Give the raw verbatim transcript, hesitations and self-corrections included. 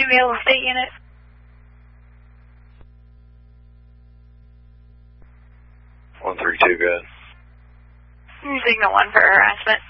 Greenville State Unit. one three two, good. Signal one for harassment.